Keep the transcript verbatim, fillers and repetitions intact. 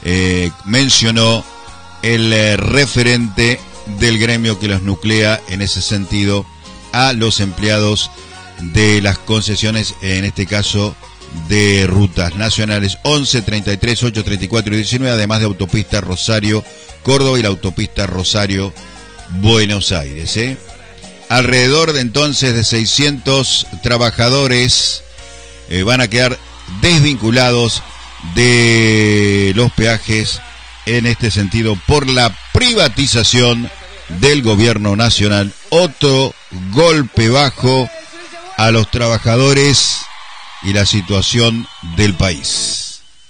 eh, mencionó el eh, referente del gremio que los nuclea en ese sentido a los empleados de las concesiones, en este caso de rutas nacionales once, treinta y tres, ocho, treinta y cuatro y diecinueve, además de autopista Rosario Córdoba y la autopista Rosario Buenos Aires. ¿eh? Alrededor de entonces de seiscientos trabajadores eh, van a quedar desvinculados de los peajes en este sentido por la privatización del gobierno nacional. Otro golpe bajo a los trabajadores y la situación del país.